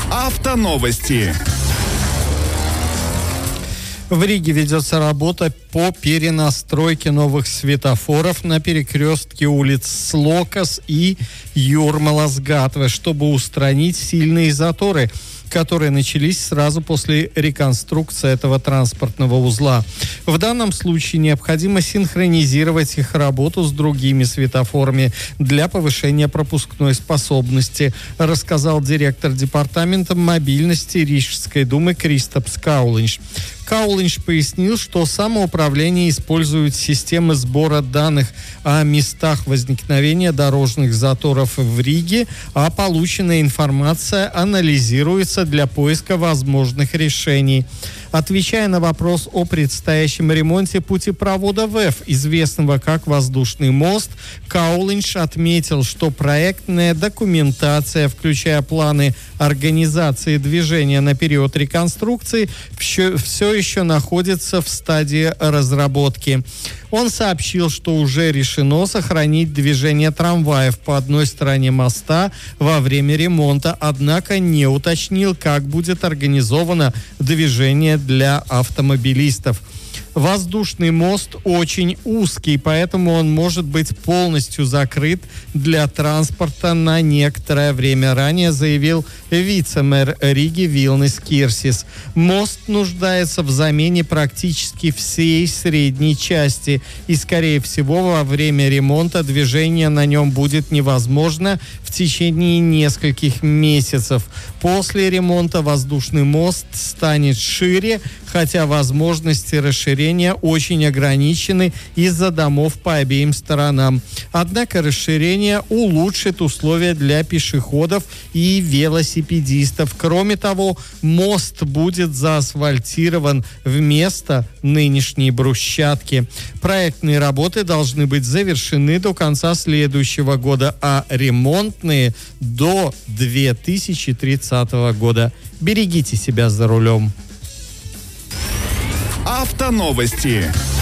Автоновости. В Риге ведется работа по перенастройке новых светофоров на перекрестке улиц Слокас и Юрмалас-Гатве, чтобы устранить сильные заторы, которые начались сразу после реконструкции этого транспортного узла. В данном случае необходимо синхронизировать их работу с другими светофорами для повышения пропускной способности, рассказал директор департамента мобильности Рижской думы Кристопс Каулинш. Каулинш пояснил, что самоуправление использует системы сбора данных о местах возникновения дорожных заторов в Риге, а полученная информация анализируется для поиска возможных решений. Отвечая на вопрос о предстоящем ремонте путепровода ВЭФ, известного как Воздушный мост, Каулинш отметил, что проектная документация, включая планы организации движения на период реконструкции, все еще находится в стадии разработки. Он сообщил, что уже решено сохранить движение трамваев по одной стороне моста во время ремонта, однако не уточнил, как будет организовано движение для автомобилистов. Воздушный мост очень узкий, поэтому он может быть полностью закрыт для транспорта на некоторое время, ранее заявил вице-мэр Риги Вилнис Кирсис. Мост нуждается в замене практически всей средней части, и, скорее всего, во время ремонта движение на нем будет невозможно в течение нескольких месяцев. После ремонта воздушный мост станет шире, хотя возможности расширения очень ограничены из-за домов по обеим сторонам. Однако расширение улучшит условия для пешеходов и велосипедистов. Кроме того, мост будет заасфальтирован вместо нынешней брусчатки. Проектные работы должны быть завершены до конца следующего года, а ремонтные до 2030 года. Берегите себя за рулем. Автоновости.